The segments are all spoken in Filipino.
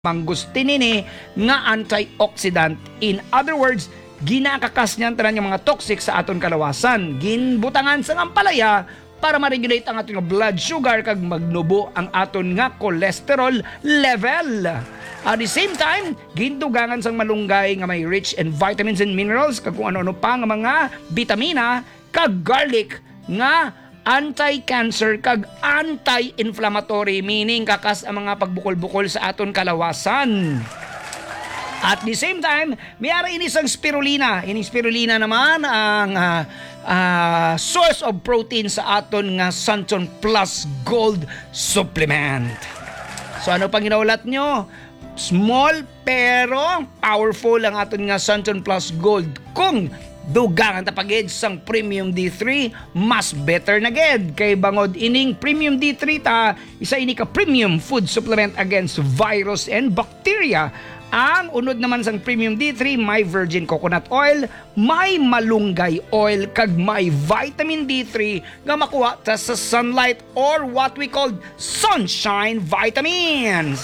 mangustinini nga antioxidant. In other words, ginakakas niyan tanan yung mga toxic sa aton kalawasan. Ginbutangan sa ampalaya para ma-regulate ang ating blood sugar kag magnubo ang aton nga cholesterol level. At the same time, gindugangan sang malunggay nga may rich in vitamins and minerals kag kung ano-ano pa nga mga vitamina kag garlic nga anti-cancer kag anti-inflammatory, meaning kakas ang mga pagbukol-bukol sa aton kalawasan. At the same time, mayroon inisang spirulina. Ining spirulina naman ang source of protein sa aton nga Santon Plus Gold Supplement. So ano pang ginaulat nyo? Small pero powerful ang aton nga Santon Plus Gold. Kung dugangan tapagid sang Premium D3, mas better na ged kay bangod ining Premium D3 ta isa ini ka premium food supplement against virus and bacteria. Ang unod naman sang Premium D3 may virgin coconut oil, may malunggay oil kag may vitamin D3 nga makuha ta sa sunlight or what we call sunshine vitamins.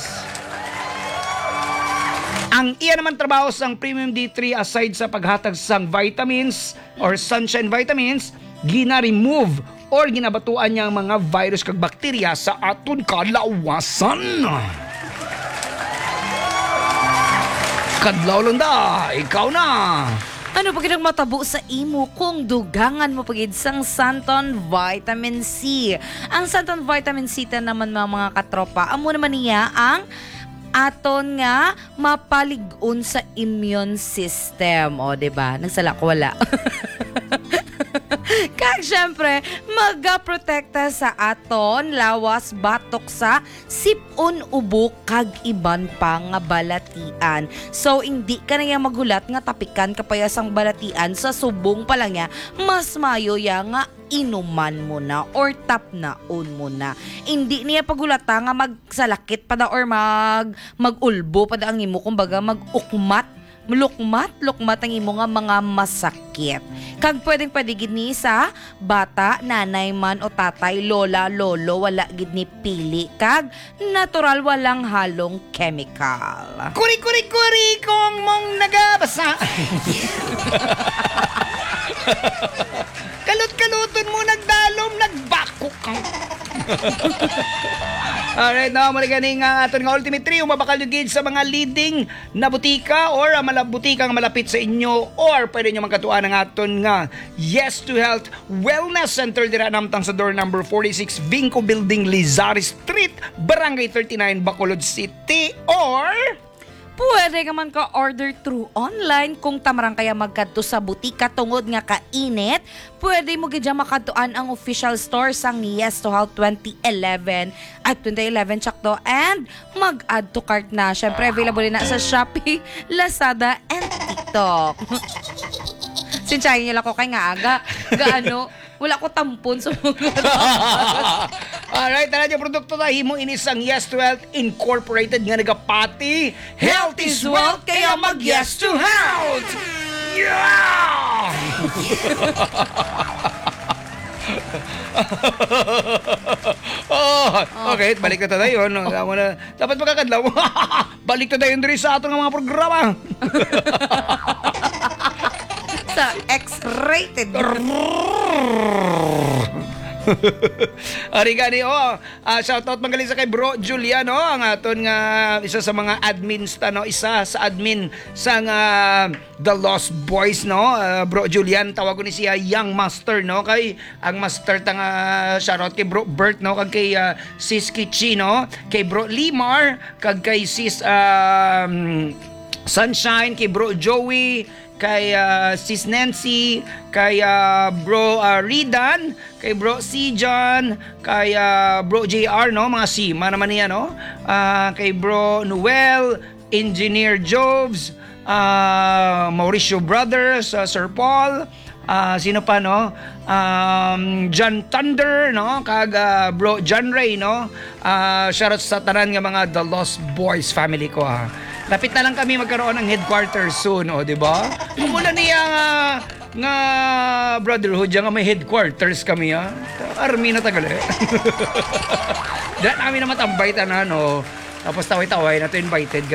Ang iya naman trabaho sang Premium D3 aside sa paghatag sang vitamins or sunshine vitamins, gina-remove or ginabatuan niya ang mga virus kag bakterya sa aton kalawasan. Kadlaw lang da, ikaw na. Ano pag matabo sa imo kung dugangan mo pagid sang Santon Vitamin C? Ang Santon Vitamin C ta naman mga katropa, amo naman niya ang aton nga mapalig-on sa immune system. O, diba? Nagsalak wala. Kag syempre, magaprotekta sa aton lawas batok sa sipon ubo kag iban pa nga balatian. So hindi ka na magulat nga tapikan kapayasang balatian sa subong pa lang niya, mas mayo ya nga inuman mo na or tapnaon mo na. Hindi niya pagulata nga magsalakit pa da or magulbo pa da ang imo, kumbaga magukmat lukmat ang imo nga mga masakit. Kag pwede gid ni sa bata, nanay man o tatay, lola, lolo, wala gid ni pili. Kag natural, walang halong chemical. Kuri kung mong nagabasa. Kalut-kaluton mo, nagdalom, nagbako ka. Alright, now mariganing nga aton nga Ultimate Trio mabakal yung gid sa mga leading na butika or butikang malapit sa inyo or pwede nyo magkatuan ng aton nga Yes to Health Wellness Center dira namtang sa door number 46 Vinco Building, Lizares Street, Barangay 39, Bacolod City, or pwede ka man ka order through online kung tamarang kaya magkadto sa butika tungod nga kainit. Pwede mo gidya makadtuan ang official store sang Yes to Health 2011 at 2011 tsakto and mag-add to cart na. Syempre available na sa Shopee, Lazada and TikTok. Sinsyahin nila ko kay nga aga. Gaano? Wala ko tampon sa mga alright, tala niyo produkto na himo inis ang Yes to Health Incorporated nga nagapati. Health is wealth, kaya mag Yes to Health! Yeah! Okay, balik na tayo. No? Dapat magkakadlaw. Balik na tayo rin sa ating mga programa. sa X-rated. Arigani, shoutout magaling sa kay Bro Julian, ang aton nga isa sa mga admins isa sa admin sa The Lost Boys, Bro Julian, tawag ko ni siya Young Master, kay ang master ta nga shoutout kay Bro Bert, kag kay Sis Kichi, kay Bro Limar, kag kay Sis Sunshine, kay Bro Joey, kay Sis Nancy, kay Bro Ridan, kay Bro Sijan, kay Bro JR, mga sima naman niya, kay Bro Noel, Engineer Jobs, Mauricio Brothers, Sir Paul, sino pa, John Thunder, kag Bro John Ray, shoutout sa tanan nga mga The Lost Boys family ko, Lapit na lang kami magkaroon ng headquarters soon, di ba? Kumula niya nga brotherhood, nga may headquarters kami, Army na tagal, Dahil namin na matambay tanan, Tapos taway-taway na to invited